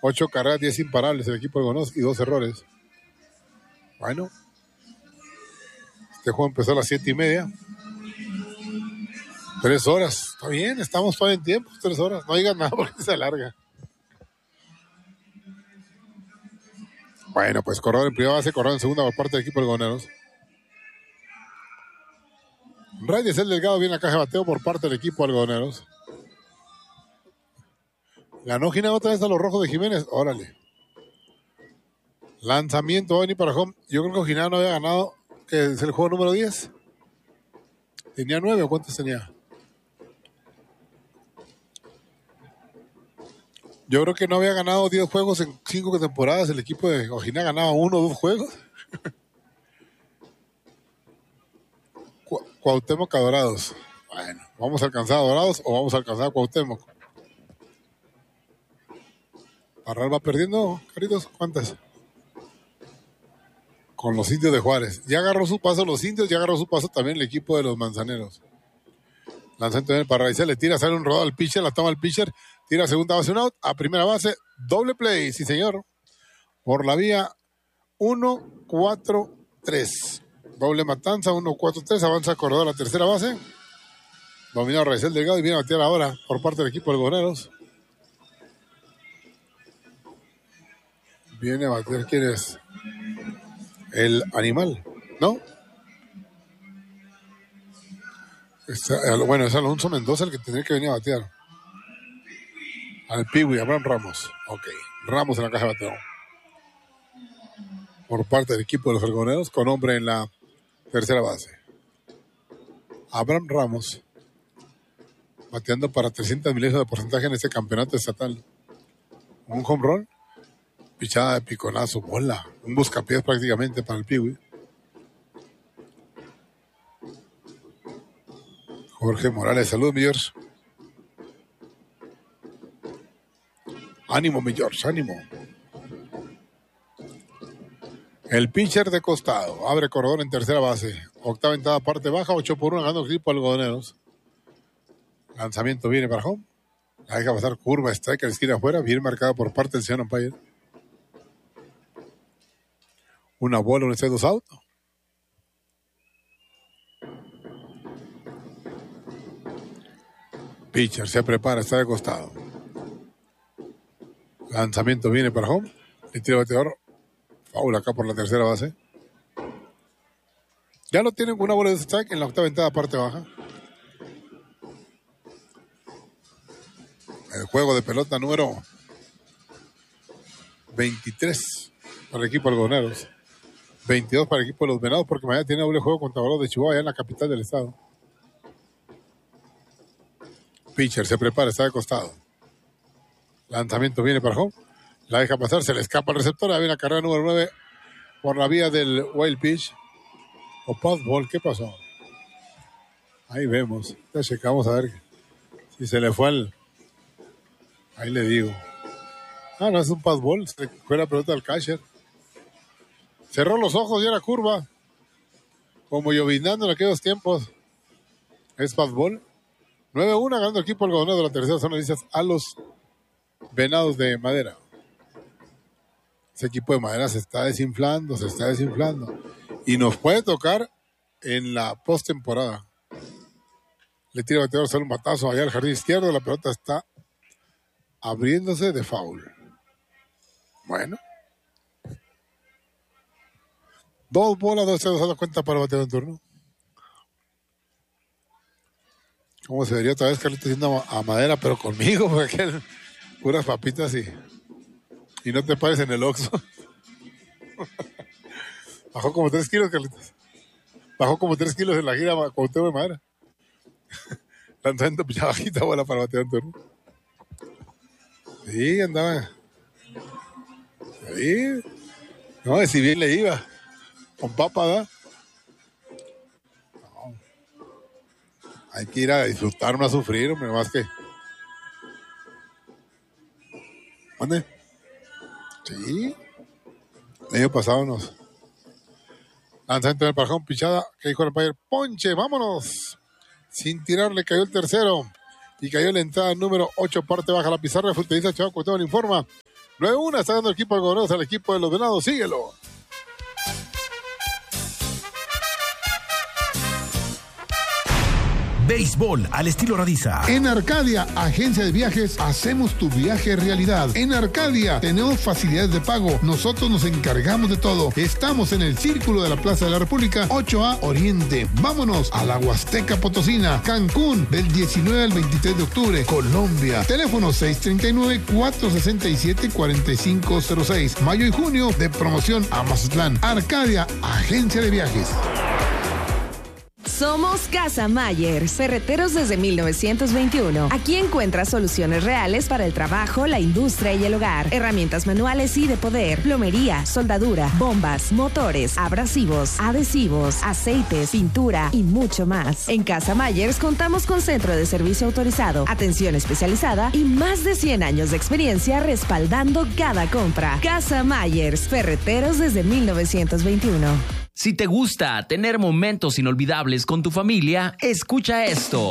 8 carreras, 10 imparables el equipo algodoneros y 2 errores. Bueno, este juego empezó a las 7:30. 3 horas. Está bien, estamos todavía en tiempo. 3 horas. No digan nada porque se alarga. Bueno, pues corredor en primera base, corredor en segunda por parte del equipo algodoneros. Reyes el Delgado viene a caja de bateo por parte del equipo algodoneros. Ganó Gina otra vez a los rojos de Jiménez. Órale. Lanzamiento va a venir para home. Yo creo que Ojinaga no había ganado, que es el juego número 10. ¿Tenía 9 o cuántos tenía? Yo creo que no había ganado 10 juegos en 5 temporadas. El equipo de Ojinaga ganaba 1 o 2 juegos. Cuauhtémoc a Dorados. Bueno, ¿vamos a alcanzar a Dorados o vamos a alcanzar a Cuauhtémoc? Parral va perdiendo, Carlitos. ¿Cuántas? Con los indios de Juárez. Ya agarró su paso los indios, ya agarró su paso también el equipo de los manzaneros. Lanzamiento para Raizel, le tira, sale un rodado al pitcher, la toma el pitcher, tira a segunda base, un out, a primera base, doble play, sí señor. Por la vía 1-4-3. Doble matanza, 1-4-3, avanza corredor a la tercera base. Dominado Raizel Delgado y viene a batear ahora por parte del equipo de algodoneros. Viene a batear, ¿quién es? El animal, ¿no? Bueno, es Alonso Mendoza el que tendría que venir a batear. Al Piwi, Abraham Ramos. Ok, Ramos en la caja de bateo. Por parte del equipo de los algodoneros, con hombre en la tercera base. Abraham Ramos, bateando para 300 milésimas de porcentaje en este campeonato estatal. Un home run, pichada de piconazo, bola. Un buscapiés prácticamente para el Piwi. Jorge Morales, saludos, mi George. Ánimo, mi George, ánimo. El pitcher de costado, abre corredor en tercera base. Octava entrada, parte baja, 8-1, ganando el equipo algodoneros. Lanzamiento viene para home. La deja pasar curva, strike a la esquina afuera, bien marcada por parte del señor umpire. Una bola, un strike, 2 out. Pitcher se prepara, está de costado. Lanzamiento viene para home. Le tira el bateador. Foul acá por la tercera base. Ya lo tienen con una bola de strike en la octava entrada, parte baja. El juego de pelota número 23 para el equipo de algodoneros. 22 para el equipo de los Venados, porque mañana tiene doble juego contra Barados de Chihuahua, allá en la capital del estado. Pitcher se prepara, está de costado. Lanzamiento viene para home. La deja pasar, se le escapa al receptor. Ahí viene la carrera número 9 por la vía del wild pitch. O pass ball, ¿qué pasó? Ahí vemos. Ya checamos a ver si se le fue al... Ahí le digo. Ah, no, es un pass ball. Se fue la pelota al catcher. Cerró los ojos y era curva. Como llovinando en aquellos tiempos. Es pass ball. 9-1 ganando el equipo algodonero de la tercera zona de a los Venados de Madera. Ese equipo de Madera se está desinflando. Y nos puede tocar en la postemporada. Le tira el bateador, sale un batazo allá al jardín izquierdo. La pelota está abriéndose de foul. Bueno. 2 bolas, 2 ceros a la cuenta para el bateador en turno. ¿Cómo se vería otra vez Carlitos yendo a Madera, pero conmigo? Porque puras papitas y no te pares en el Oxxo. Bajó como 3 kilos, Carlitos. Bajó como 3 kilos en la gira con tema de Madera. Lanzando pichada bajita, bola para el bateador en turno. Sí, andaba. Sí. No, si bien le iba. Con papa, ¿verdad? No. Hay que ir a disfrutar, no a sufrir, hombre, más que. ¿Dónde? Sí. El año pasado nos. Lanzamiento del parjón, pichada, que dijo el Empire. Ponche, vámonos. Sin tirar, le cayó el tercero. Y cayó la entrada número 8, parte baja la pizarra. Futbolista Chavo Cuauhtémoc le informa. 9-1 está dando el equipo de Gobernados al equipo de los Venados. Síguelo. Béisbol al estilo Radiza. En Arcadia, agencia de viajes, hacemos tu viaje realidad. En Arcadia tenemos facilidades de pago. Nosotros nos encargamos de todo. Estamos en el Círculo de la Plaza de la República, 8A Oriente. Vámonos a la Huasteca Potosina, Cancún, del 19 al 23 de octubre, Colombia. Teléfono 639-467-4506. Mayo y junio de promoción a Mazatlán. Arcadia, agencia de viajes. Somos Casa Mayer, ferreteros desde 1921. Aquí encuentras soluciones reales para el trabajo, la industria y el hogar. Herramientas manuales y de poder, plomería, soldadura, bombas, motores, abrasivos, adhesivos, aceites, pintura y mucho más. En Casa Mayer contamos con centro de servicio autorizado, atención especializada y más de 100 años de experiencia respaldando cada compra. Casa Mayer, ferreteros desde 1921. Si te gusta tener momentos inolvidables con tu familia, escucha esto.